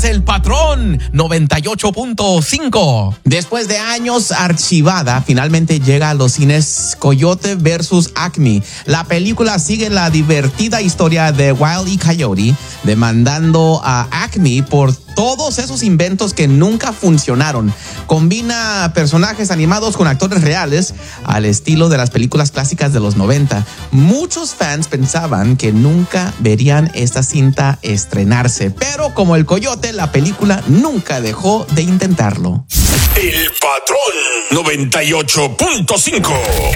El Patrón 98.5. Después de años archivada, finalmente llega a los cines Coyote vs. Acme. La película sigue la divertida historia de Wile E. Coyote demandando a Acme por todos esos inventos que nunca funcionaron. Combina personajes animados con actores reales al estilo de las películas clásicas de los 90. Muchos fans pensaban que nunca verían esta cinta estrenarse, pero como el Coyote, la película nunca dejó de intentarlo. El Patrón 98.5.